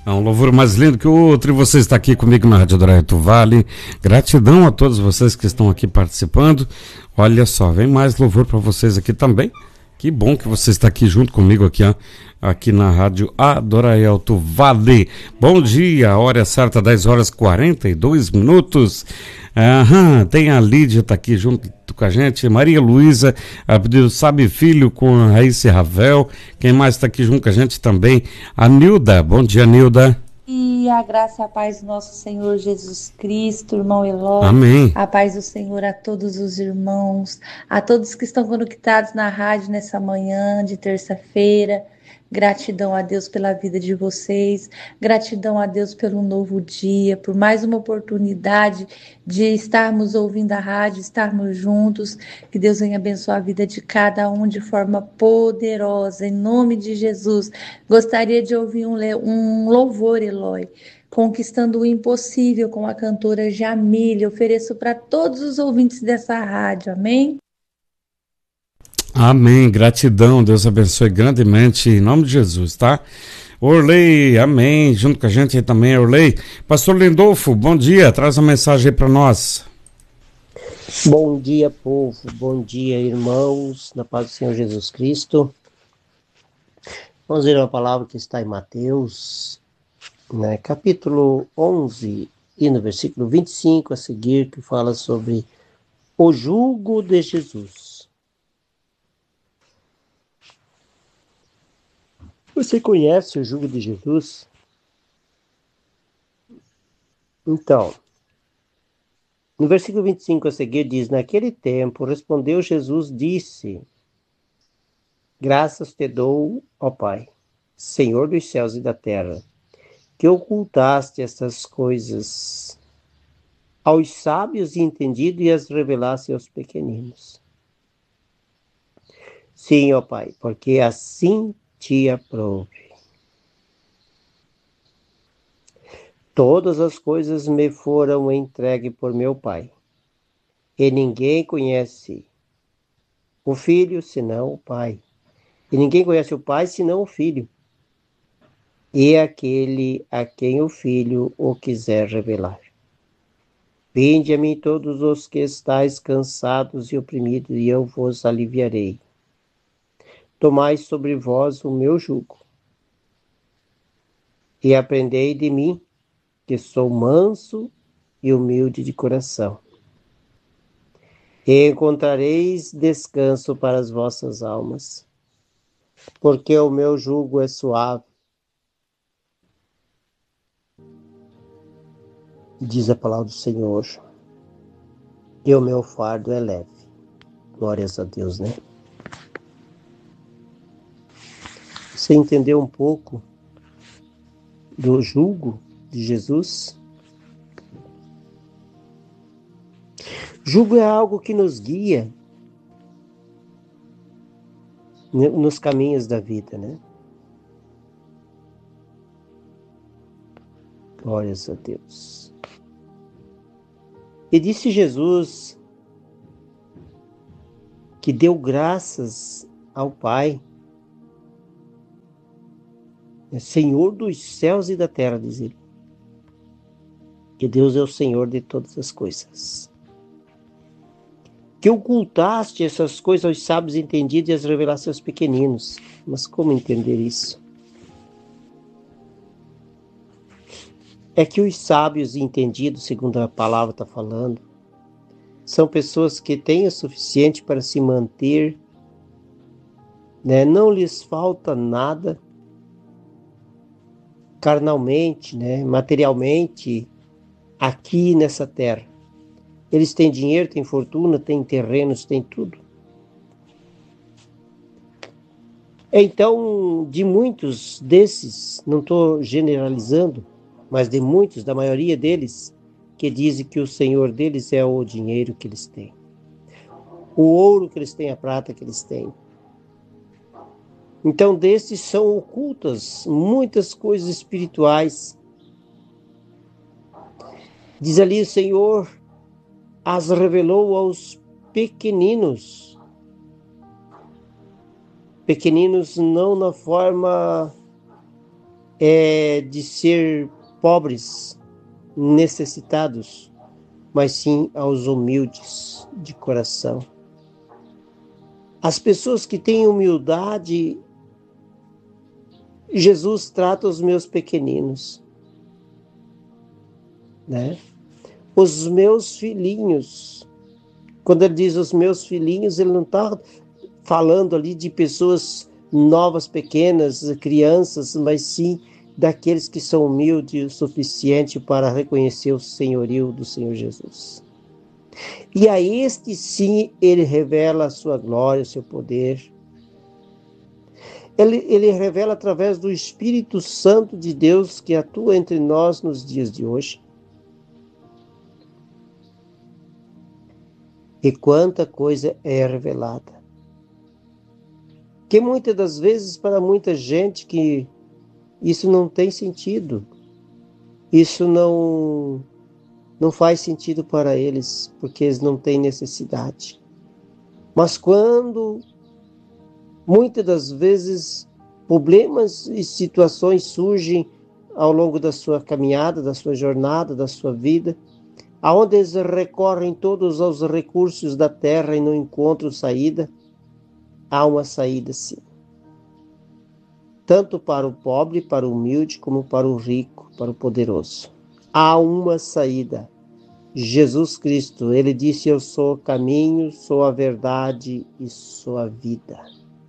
É um louvor mais lindo que o outro, e você está aqui comigo na Rádio Doraia do Vale. Gratidão a todos vocês que estão aqui participando. Olha só, vem mais louvor para vocês aqui também. Que bom que você está aqui junto comigo aqui, ó, aqui na Rádio Doraia do Vale. Bom dia, a hora é certa, 10 horas 42 minutos. Tem a Lídia, tá aqui junto com a gente, Maria Luísa, a pedido Sabe Filho com a Raíssa Ravel. Quem mais está aqui junto com a gente também? A Nilda. Bom dia, Nilda. E a graça e a paz do nosso Senhor Jesus Cristo, irmão Eloy. Amém. A paz do Senhor a todos os irmãos, a todos que estão conectados na rádio nessa manhã de terça-feira. Gratidão a Deus pela vida de vocês, gratidão a Deus pelo novo dia, por mais uma oportunidade de estarmos ouvindo a rádio, estarmos juntos. Que Deus venha abençoar a vida de cada um de forma poderosa, em nome de Jesus. Gostaria de ouvir um louvor, Eloy, Conquistando o Impossível, com a cantora Jamília. Ofereço para todos os ouvintes dessa rádio, amém? Amém, gratidão, Deus abençoe grandemente, em nome de Jesus, tá? Orley, amém, junto com a gente aí também, Orley. Pastor Lindolfo, bom dia, traz uma mensagem aí para nós. Bom dia, povo, bom dia, irmãos, na paz do Senhor Jesus Cristo. Vamos ler uma palavra que está em Mateus, né, capítulo 11, e no versículo 25 a seguir, que fala sobre o jugo de Jesus. Você conhece o jugo de Jesus? Então, no versículo 25 a seguir diz: naquele tempo respondeu Jesus, disse: graças te dou, ó Pai, Senhor dos céus e da terra, que ocultaste estas coisas aos sábios e entendidos e as revelaste aos pequeninos. Sim, ó Pai, porque assim te aprouve. Todas as coisas me foram entregues por meu Pai, e ninguém conhece o Filho senão o Pai, e ninguém conhece o Pai senão o Filho, e aquele a quem o Filho o quiser revelar. Vinde a mim todos os que estáis cansados e oprimidos, e eu vos aliviarei. Tomai sobre vós o meu jugo, e aprendei de mim, que sou manso e humilde de coração. E encontrareis descanso para as vossas almas, porque o meu jugo é suave, diz a palavra do Senhor, e o meu fardo é leve. Glórias a Deus, né? Você entendeu um pouco do jugo de Jesus? Jugo é algo que nos guia nos caminhos da vida, né? Glórias a Deus. E disse Jesus que deu graças ao Pai, Senhor dos céus e da terra, diz ele. Que Deus é o Senhor de todas as coisas. Que ocultaste essas coisas aos sábios entendidos e as revelaste aos pequeninos. Mas como entender isso? É que os sábios entendidos, segundo a palavra está falando, são pessoas que têm o suficiente para se manter, né? Não lhes falta nada carnalmente, né? Materialmente, aqui nessa terra. Eles têm dinheiro, têm fortuna, têm terrenos, têm tudo. Então, de muitos desses, não estou generalizando, mas de muitos, da maioria deles, que dizem que o Senhor deles é o dinheiro que eles têm, o ouro que eles têm, a prata que eles têm. Então, desses são ocultas muitas coisas espirituais. Diz ali o Senhor, as revelou aos pequeninos. Pequeninos não na forma é de ser pobres, necessitados, mas sim aos humildes de coração. As pessoas que têm humildade, Jesus trata os meus pequeninos, né? Os meus filhinhos. Quando ele diz os meus filhinhos, ele não está falando ali de pessoas novas, pequenas, crianças, mas sim daqueles que são humildes o suficiente para reconhecer o senhorio do Senhor Jesus. E a este sim ele revela a sua glória, o seu poder. Ele revela através do Espírito Santo de Deus que atua entre nós nos dias de hoje. E quanta coisa é revelada. Que muitas das vezes para muita gente que isso não tem sentido. Isso não faz sentido para eles, porque eles não têm necessidade. Mas quando muitas das vezes problemas e situações surgem ao longo da sua caminhada, da sua jornada, da sua vida, aonde eles recorrem todos aos recursos da terra e não encontram saída, há uma saída sim. Tanto para o pobre, para o humilde, como para o rico, para o poderoso. Há uma saída. Jesus Cristo, ele disse, eu sou o caminho, sou a verdade e sou a vida.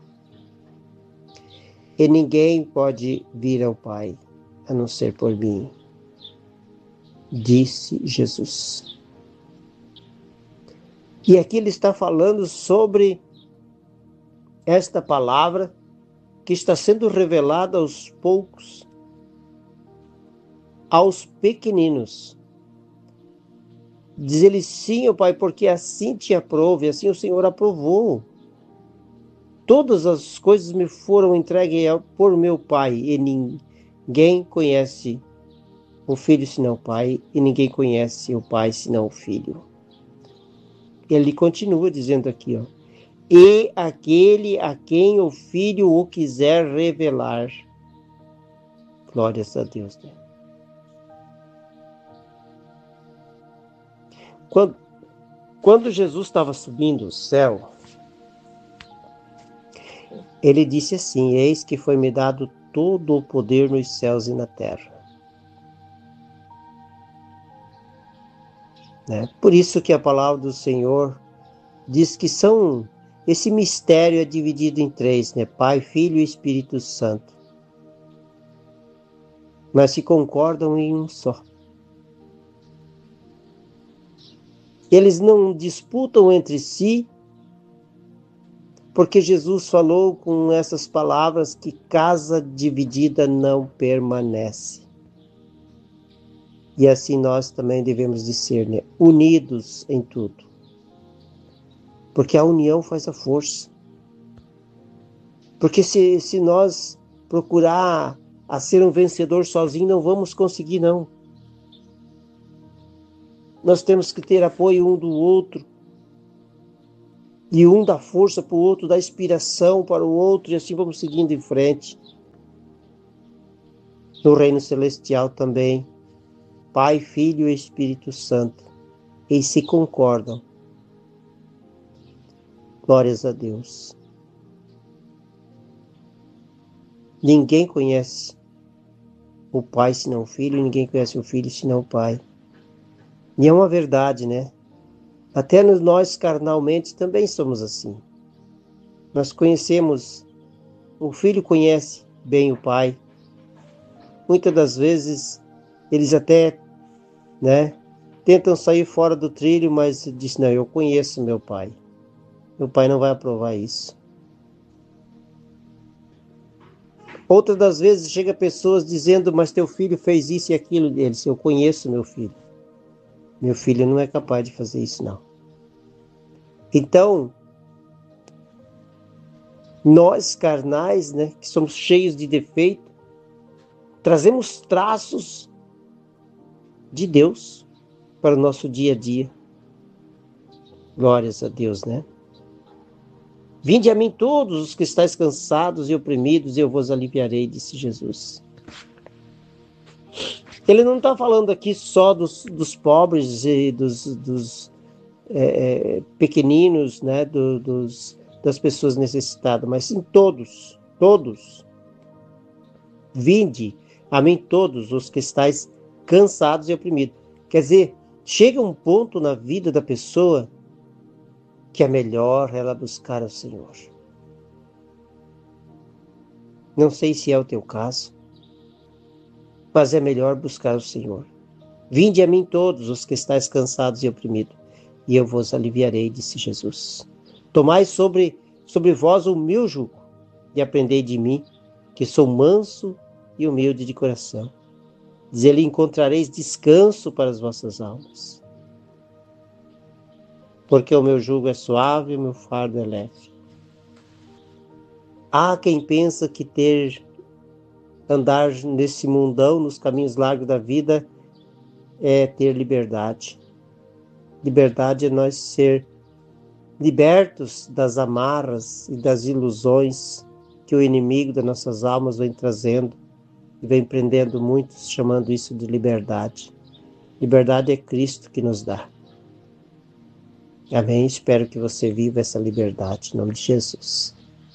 E ninguém pode vir ao Pai, a não ser por mim, disse Jesus. E aqui ele está falando sobre esta palavra que está sendo revelada aos poucos, aos pequeninos. Diz ele, sim, ó Pai, porque assim te aprove, assim o Senhor aprovou. Todas as coisas me foram entregues por meu Pai, e ninguém conhece o Filho senão o Pai, e ninguém conhece o Pai senão o Filho. Ele continua dizendo aqui, ó, e aquele a quem o Filho o quiser revelar. Glórias a Deus, né? Quando Jesus estava subindo o céu, ele disse assim, eis que foi-me dado todo o poder nos céus e na terra. Né? Por isso que a palavra do Senhor diz que esse mistério é dividido em três, né? Pai, Filho e Espírito Santo. Mas se concordam em um só. Eles não disputam entre si, porque Jesus falou com essas palavras que casa dividida não permanece. E assim nós também devemos de ser, né? Unidos em tudo. Porque a união faz a força. Porque se nós procurar a ser um vencedor sozinho, não vamos conseguir, não. Nós temos que ter apoio um do outro. E um dá força para o outro, dá inspiração para o outro, e assim vamos seguindo em frente. No reino celestial também, Pai, Filho e Espírito Santo, eles se concordam. Glórias a Deus. Ninguém conhece o Pai senão o Filho, e ninguém conhece o Filho senão o Pai. E é uma verdade, né? Até nós carnalmente também somos assim. Nós conhecemos, o Filho conhece bem o Pai. Muitas das vezes eles até, né, tentam sair fora do trilho, mas dizem, não, eu conheço meu Pai. Meu Pai não vai aprovar isso. Outras das vezes chega pessoas dizendo, mas teu filho fez isso e aquilo. Ele diz, eu conheço meu filho. Meu filho não é capaz de fazer isso, não. Então, nós carnais, né, que somos cheios de defeito, trazemos traços de Deus para o nosso dia a dia. Glórias a Deus, né? Vinde a mim todos os que estáis cansados e oprimidos, e eu vos aliviarei, disse Jesus. Ele não está falando aqui só dos pobres e dos pequeninos, né? Das pessoas necessitadas, mas sim todos. Vinde a mim todos os que estáis cansados e oprimidos. Quer dizer, chega um ponto na vida da pessoa que é melhor ela buscar o Senhor. Não sei se é o teu caso, mas é melhor buscar o Senhor. Vinde a mim todos os que estáis cansados e oprimidos, e eu vos aliviarei, disse Jesus. Tomai sobre vós o meu jugo, e aprendei de mim, que sou manso e humilde de coração. Diz ele, encontrareis descanso para as vossas almas. Porque o meu jugo é suave e o meu fardo é leve. Há quem pensa que andar nesse mundão, nos caminhos largos da vida, é ter liberdade. Liberdade é nós ser libertos das amarras e das ilusões que o inimigo das nossas almas vem trazendo e vem prendendo muitos, chamando isso de liberdade. Liberdade é Cristo que nos dá. Amém? Espero que você viva essa liberdade, em nome de Jesus.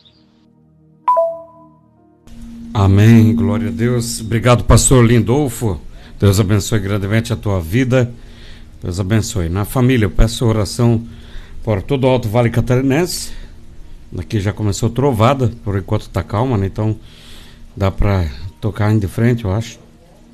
Amém, glória a Deus. Obrigado, pastor Lindolfo. Deus abençoe grandemente a tua vida. Deus abençoe. Na família, eu peço oração por todo o Alto Vale Catarinense. Aqui já começou trovada, por enquanto está calma, né? Então dá para tocar de frente, eu acho.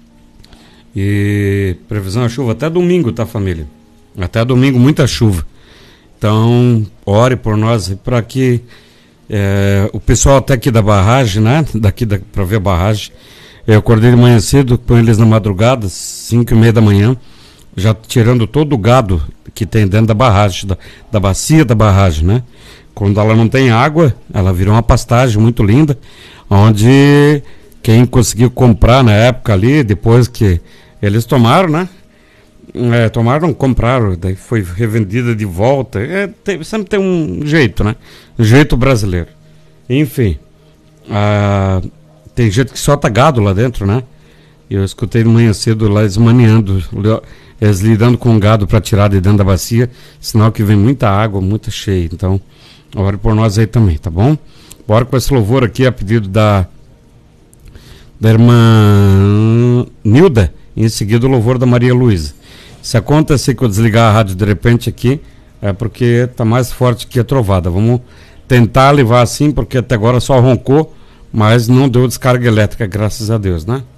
E previsão de chuva até domingo, tá, família? Até domingo, muita chuva. Então, ore por nós para que o pessoal até aqui da barragem, né? Para ver a barragem. Eu acordei de manhã cedo com eles na madrugada, 5:30 da manhã, já tirando todo o gado que tem dentro da barragem, da bacia da barragem, né? Quando ela não tem água, ela virou uma pastagem muito linda, onde quem conseguiu comprar na época ali, depois que eles tomaram, né? Compraram, daí foi revendida de volta. Sempre tem um jeito, né? Um jeito brasileiro. Enfim, tem gente que solta gado lá dentro, né? E eu escutei de manhã cedo lá eles lidando com o gado para tirar de dentro da bacia, sinal que vem muita água, muita cheia. Então, ore por nós aí também, tá bom? Bora com esse louvor aqui a pedido da irmã Nilda, e em seguida o louvor da Maria Luísa. Se acontecer que eu desligar a rádio de repente aqui, é porque tá mais forte que a trovada. Vamos tentar levar assim, porque até agora só roncou, mas não deu descarga elétrica, graças a Deus, né?